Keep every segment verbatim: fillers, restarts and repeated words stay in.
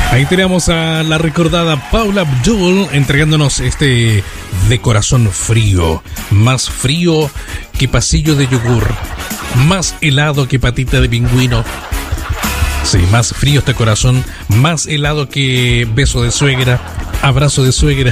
Ahí tenemos a la recordada Paula Abdul entregándonos este de corazón frío, más frío que pasillo de yogur, más helado que patita de pingüino. Sí, más frío este corazón, más helado que beso de suegra, abrazo de suegra,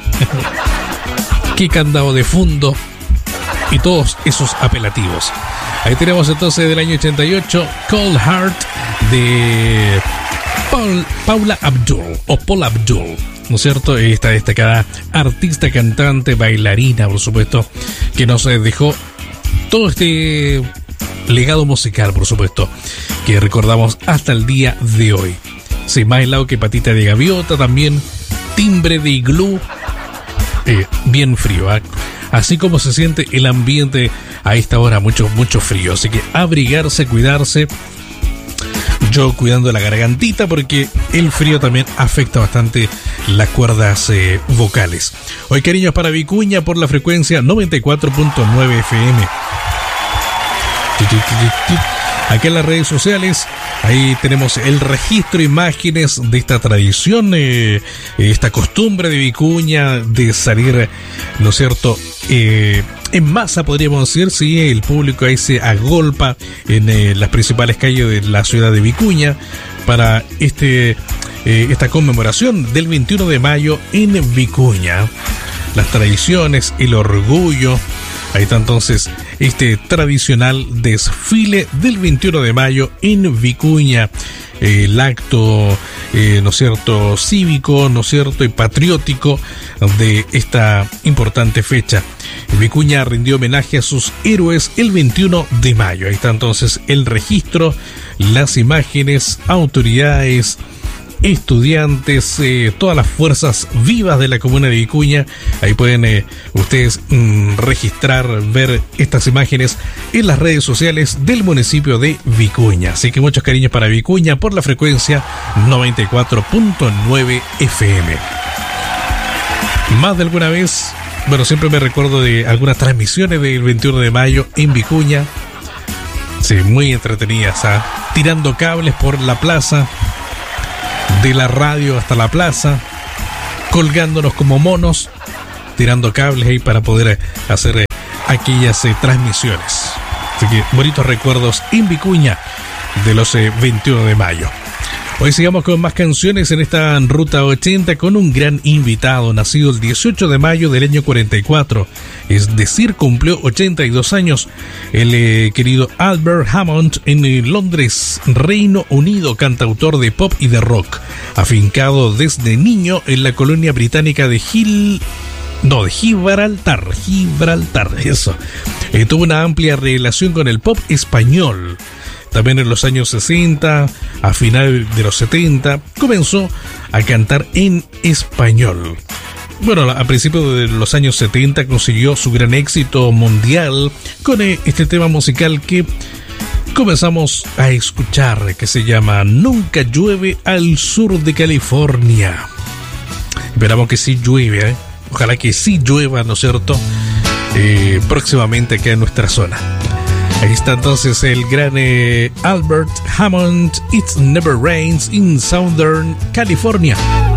que candado de fondo y todos esos apelativos. Ahí tenemos entonces del año ochenta y ocho Cold Heart de Paul, Paula Abdul o Paula Abdul, ¿no es cierto? Esta destacada artista, cantante, bailarina, por supuesto, que nos dejó todo este legado musical, por supuesto, que recordamos hasta el día de hoy. Sí, más helado que patita de gaviota, también timbre de iglú, eh, bien frío, ¿eh? Así como se siente el ambiente a esta hora, mucho, mucho frío. Así que abrigarse, cuidarse. Yo cuidando la gargantita porque el frío también afecta bastante las cuerdas eh, vocales. Hoy cariños para Vicuña por la frecuencia noventa y cuatro punto nueve F M. Aquí en las redes sociales, ahí tenemos el registro de imágenes de esta tradición, eh, esta costumbre de Vicuña de salir, ¿no es cierto?, eh, en masa, podríamos decir, sí, el público ahí se agolpa en eh, las principales calles de la ciudad de Vicuña para este, eh, esta conmemoración del veintiuno de mayo en Vicuña. Las tradiciones, el orgullo. Ahí está entonces este tradicional desfile del veintiuno de mayo en Vicuña. El acto, eh, ¿no es cierto?, cívico, ¿no es cierto?, y patriótico de esta importante fecha. Vicuña rindió homenaje a sus héroes el veintiuno de mayo. Ahí está entonces el registro, las imágenes, autoridades, estudiantes, eh, todas las fuerzas vivas de la comuna de Vicuña. Ahí pueden eh, ustedes mmm, registrar, ver estas imágenes en las redes sociales del municipio de Vicuña. Así que muchos cariños para Vicuña por la frecuencia noventa y cuatro punto nueve F M. Más de alguna vez, bueno, siempre me recuerdo de algunas transmisiones del veintiuno de mayo en Vicuña. Sí, muy entretenidas, ¿eh? Tirando cables por la plaza, de la radio hasta la plaza, colgándonos como monos, tirando cables ahí para poder hacer eh, aquellas eh, transmisiones. Así que bonitos recuerdos en Vicuña de los eh, veintiuno de mayo. Hoy sigamos con más canciones en esta Ruta ochenta con un gran invitado, nacido el dieciocho de mayo del año cuarenta y cuatro, es decir, cumplió ochenta y dos años, el eh, querido Albert Hammond en eh, Londres, Reino Unido, cantautor de pop y de rock, afincado desde niño en la colonia británica de Gil... No, de Gibraltar, Gibraltar, eso. Eh, tuvo una amplia relación con el pop español. También en los años sesenta, a final de los setenta, comenzó a cantar en español. Bueno, a principios de los años setenta consiguió su gran éxito mundial con este tema musical que comenzamos a escuchar, que se llama Nunca llueve al sur de California. Esperamos que sí llueve, ¿eh? Ojalá que sí llueva, ¿no es cierto?, eh, próximamente acá en nuestra zona. Ahí está entonces el gran eh, Albert Hammond, It Never Rains in Southern California.